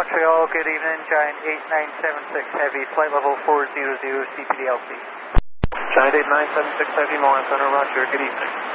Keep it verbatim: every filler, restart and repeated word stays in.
Montreal, good evening, Giant eight nine seven six Heavy, flight level four zero zero, C P D L C. Giant eight nine seven six Heavy, Montana, Roger, good evening.